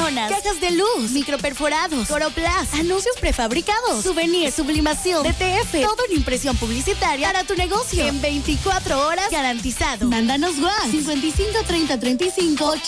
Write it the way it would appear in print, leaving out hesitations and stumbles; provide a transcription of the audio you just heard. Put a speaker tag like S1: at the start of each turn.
S1: cortinas, cajas de luz, microperforados, coroplast, anuncios prefabricados, souvenirs, sublimación, DTF, todo en impresión publicitaria para tu negocio en 24 horas garantizado. Mándanos WhatsApp 55 30 35